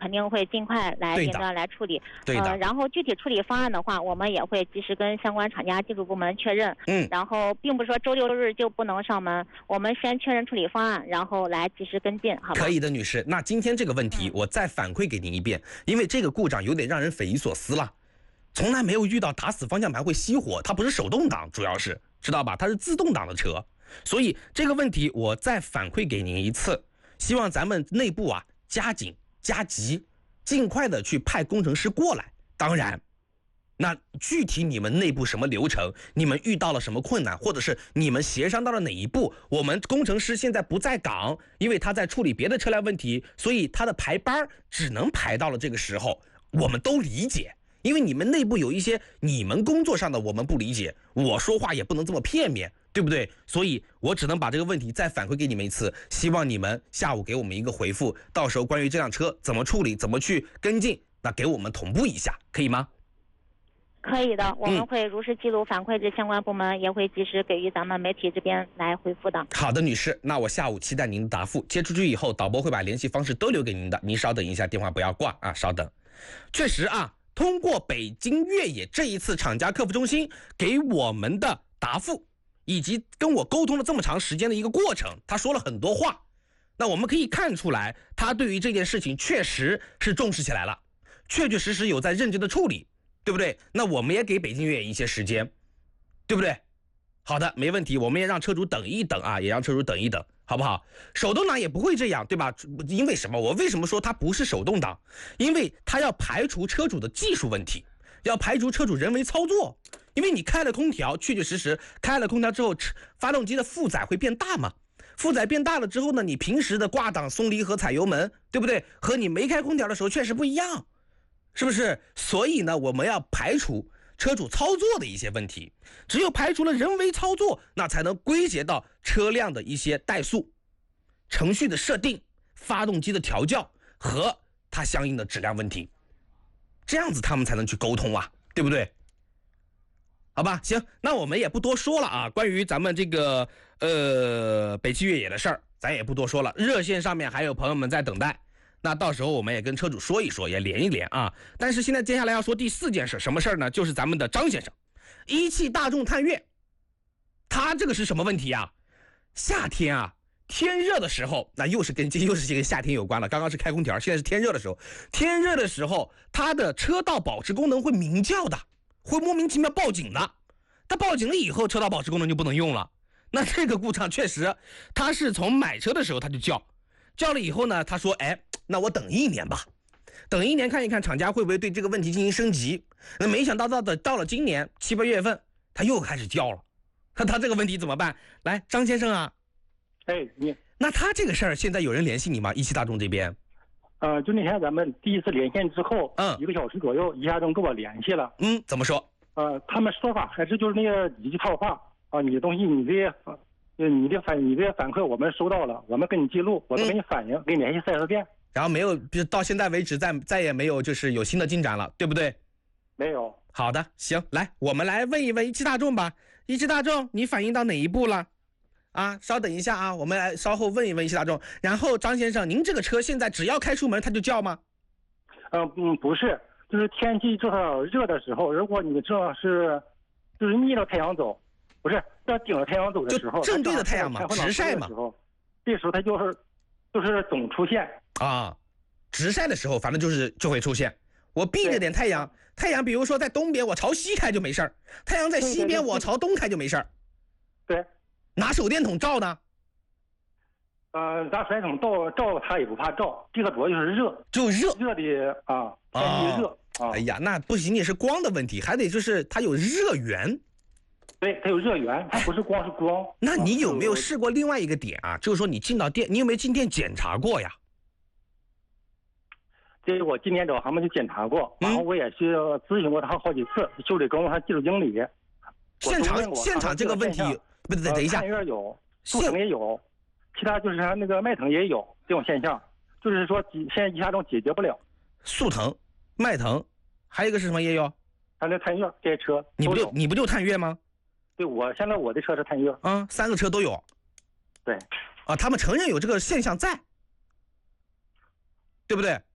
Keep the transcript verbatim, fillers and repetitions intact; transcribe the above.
肯定会尽快来电端来处理。 对的。 呃，然后具体处理方案的话，我们也会及时跟相关厂家技术部门确认。 嗯。 然后并不是说周六周日就不能上门，我们先确认处理方案，然后来及时跟进，好吧？ 可以的，女士。那今天这个问题我再反馈给您一遍，嗯、因为这个故障有点让人匪夷所思了。从来没有遇到打死方向盘会熄火，它不是手动挡，主要是知道吧？它是自动挡的车，所以这个问题我再反馈给您一次，希望咱们内部啊加紧加急，尽快的去派工程师过来。当然，那具体你们内部什么流程，你们遇到了什么困难，或者是你们协商到了哪一步，我们工程师现在不在岗，因为他在处理别的车辆问题，所以他的排班只能排到了这个时候，我们都理解。因为你们内部有一些你们工作上的我们不理解，我说话也不能这么片面，对不对？所以我只能把这个问题再反馈给你们一次，希望你们下午给我们一个回复，到时候关于这辆车怎么处理，怎么去跟进，那给我们同步一下，可以吗？ 可以的，我们会如实记录反馈至相关部门，嗯、也会及时给予咱们媒体这边来回复的。 好的，女士，那我下午期待您的答复。接出去以后，导播会把联系方式都留给您的，您稍等一下，电话不要挂啊，稍等。确实啊。通过北京越野这一次厂家客服中心给我们的答复，以及跟我沟通了这么长时间的一个过程，他说了很多话，那我们可以看出来，他对于这件事情确实是重视起来了，确确实实有在认真的处理，对不对？那我们也给北京越野一些时间，对不对？好的，没问题，我们也让车主等一等啊，也让车主等一等，好不好？手动挡也不会这样，对吧？因为什么？我为什么说它不是手动挡？因为它要排除车主的技术问题，要排除车主人为操作。因为你开了空调，确确实实开了空调之后，发动机的负载会变大嘛？负载变大了之后呢，你平时的挂档、松离合、踩油门，对不对？和你没开空调的时候确实不一样，是不是？所以呢，我们要排除车主操作的一些问题，只有排除了人为操作，那才能归结到车辆的一些怠速、程序的设定、发动机的调教和它相应的质量问题，这样子他们才能去沟通啊，对不对？好吧，行，那我们也不多说了啊，关于咱们这个呃北汽越野的事儿，咱也不多说了，热线上面还有朋友们在等待。那到时候我们也跟车主说一说，也连一连啊。但是现在接下来要说第四件事，什么事儿呢？就是咱们的张先生，一汽大众探岳，他这个是什么问题啊？夏天啊，天热的时候，那又是跟又是跟夏天有关了。刚刚是开空调，现在是天热的时候，天热的时候，它的车道保持功能会鸣叫的，会莫名其妙报警的。它报警了以后，车道保持功能就不能用了。那这个故障确实，他是从买车的时候他就叫，叫了以后呢，他说，哎。那我等一年吧，等一年看一看厂家会不会对这个问题进行升级。那没想到到的到了今年七八月份，他又开始叫了。那他这个问题怎么办？来，张先生啊， 哎，你那他这个事儿现在有人联系你吗？一汽大众这边？ 呃，就那天咱们第一次连线之后， 嗯， 一个小时左右，一汽大众跟我联系了。 嗯，怎么说？ 呃，他们说法还是就是那个一句套话啊，你的东西你的呃你的反你的反馈我们收到了，我们跟你记录，我都给你反映，嗯、给你联系四 S店。 然后没有，到现在为止再再也没有就是有新的进展了，对不对？ 没有。 好的，行，来，我们来问一问一汽大众吧。一汽大众，你反映到哪一步了？啊，稍等一下啊，我们来稍后问一问一汽大众。然后张先生，您这个车现在只要开出门它就叫吗？ 嗯嗯，不是，就是天气正好热的时候，如果你正好是就是逆着太阳走，不是要顶着太阳走的时候， 就正对着太阳嘛，直晒嘛， 这时候它就是就是总出现。 啊，直晒的时候，反正就是就会出现。我避着点太阳，太阳比如说在东边，我朝西开就没事儿；太阳在西边，我朝东开就没事儿。 对， 拿手电筒照呢？ 呃，拿手电筒照照它也不怕照，这个主要就是热， 就热热的啊，天气热啊。 哎呀，那不仅仅是光的问题，还得就是它有热源。 对，它有热源，它不是光是光。 那你有没有试过另外一个点啊？就是说你进到店，你有没有进店检查过呀？ 这我今天找他们去检查过，然后我也去咨询过他好几次，修理工他技术经理。 现场现场这个问题，不对，等一下， 探岳有，速腾也有，其他就是他那个迈腾也有这种现象，就是说现在一下中解决不了。 速腾、迈腾，还有一个是什么也有？ 他那探岳这些车， 你不就你不就探岳吗？ 对，我现在我的车是探岳。 啊、嗯，三个车都有。 对。 啊，他们承认有这个现象在，对不对？